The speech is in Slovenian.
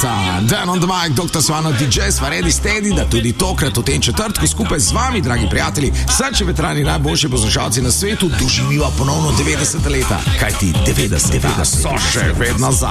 leta. Dan on the mic, Dr. Svano DJ, sva ready steady, da tudi tokrat v tem četrtku skupaj z vami, dragi prijatelji, srčni veterani, najboljši poslušalci na svetu, doživiva ponovno 90 leta. Kaj ti 90 so še vedno za